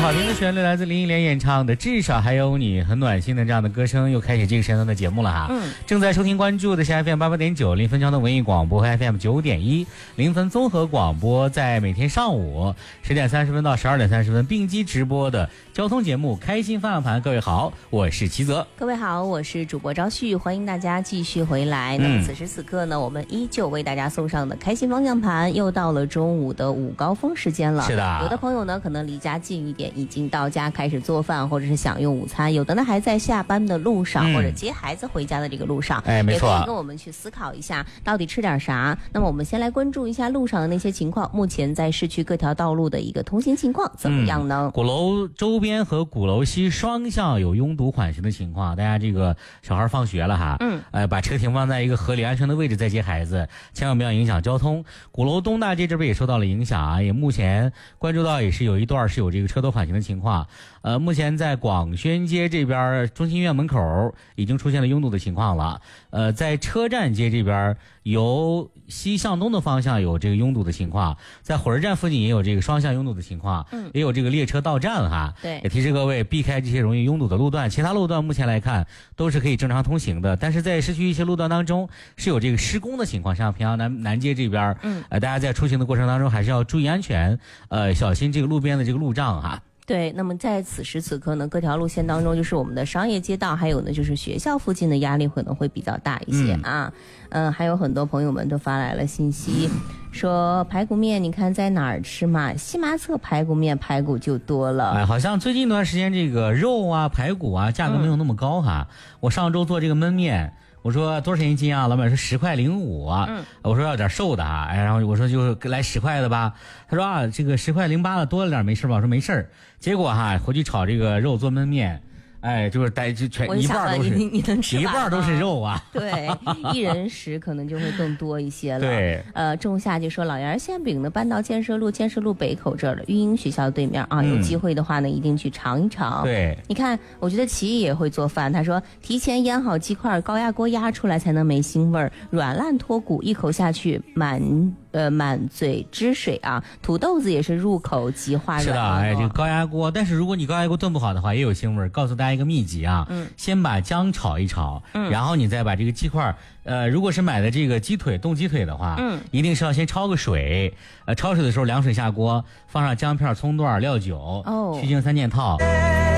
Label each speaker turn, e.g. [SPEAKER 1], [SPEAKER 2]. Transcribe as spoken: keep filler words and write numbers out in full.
[SPEAKER 1] 好听的旋律来自林忆莲演唱的《至少还有你》，很暖心的这样的歌声，又开始这个时段的节目了哈。嗯，正在收听关注的是 F M 八八点九临汾交通文艺广播和 F M 九点一临汾综合广播，在每天上午十点三十分到十二点三十分并机直播的交通节目《开心方向盘》。各位好，我是齐泽。
[SPEAKER 2] 各位好，我是主播昭旭，欢迎大家继续回来。那么此时此刻呢，我们依旧为大家送上的开心方向盘，又到了中午的午高峰时间了。
[SPEAKER 1] 是的，
[SPEAKER 2] 有的朋友呢可能离家近一点，已经到家开始做饭或者是享用午餐，有的呢还在下班的路上、嗯、或者接孩子回家的这个路上。
[SPEAKER 1] 哎，没错，
[SPEAKER 2] 也可以跟我们去思考一下到底吃点啥。那么我们先来关注一下路上的那些情况，目前在市区各条道路的一个通行情况怎么样呢？
[SPEAKER 1] 嗯、鼓楼周边和鼓楼西双向有拥堵缓行的情况，大家这个小孩放学了哈，嗯，呃，把车停放在一个合理安全的位置再接孩子，千万不要影响交通。鼓楼东大街这边也受到了影响啊，也目前关注到也是有一段是有这个车多缓行的情况。呃，目前在广宣街这边中心医院门口已经出现了拥堵的情况了。呃，在车站街这边由西向东的方向有这个拥堵的情况，在火车站附近也有这个双向拥堵的情况，嗯，也有这个列车到站哈。
[SPEAKER 2] 对，
[SPEAKER 1] 也提示各位避开这些容易拥堵的路段，其他路段目前来看都是可以正常通行的，但是在市区一些路段当中是有这个施工的情况，像平阳南南街这边，嗯，呃，大家在出行的过程当中还是要注意安全，呃，小心这个路边的这个路障哈。
[SPEAKER 2] 对，那么在此时此刻呢，各条路线当中，就是我们的商业街道，还有呢就是学校附近的压力可能会比较大一些、嗯、啊。嗯，还有很多朋友们都发来了信息，说排骨面你看在哪儿吃嘛？西麻侧排骨面排骨就多了。
[SPEAKER 1] 哎，好像最近一段时间这个肉啊、排骨啊价格没有那么高哈。嗯、我上周做这个焖面。我说多少钱一斤啊？老板说十块零五啊。嗯，我说要点瘦的啊，哎，然后我说就来十块的吧。他说啊，这个十块零八的多了点没事吧？我说没事。结果哈回去炒这个肉做焖面，哎，就是带就全一半都是，
[SPEAKER 2] 你你能吃
[SPEAKER 1] 一半都是肉啊。
[SPEAKER 2] 对，一人食可能就会更多一些了。
[SPEAKER 1] 对，
[SPEAKER 2] 呃，仲夏就说老杨馅饼呢搬到建设路建设路北口这儿了，育英学校对面啊，有机会的话呢、嗯、一定去尝一尝。
[SPEAKER 1] 对，
[SPEAKER 2] 你看，我觉得齐毅也会做饭，他说提前腌好鸡块，高压锅压出来才能没腥味儿，软烂脱骨，一口下去满。呃，满嘴汁水啊！土豆子也是入口即化软。
[SPEAKER 1] 是的，哎，这个高压锅，但是如果你高压锅炖不好的话，也有腥味儿。告诉大家一个秘籍啊，嗯，先把姜炒一炒，嗯，然后你再把这个鸡块，呃，如果是买的这个鸡腿冻鸡腿的话，嗯，一定是要先焯个水，呃，焯水的时候凉水下锅，放上姜片、葱段、料酒，哦，去腥三件套。